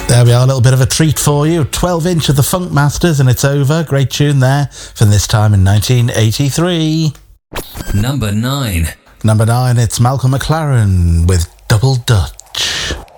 There we are, a little bit of a treat for you. 12-inch of the Funk Masters, and it's over. Great tune there from this time in 1983. Number 9. Number 9, it's Malcolm McLaren with Double Dutch.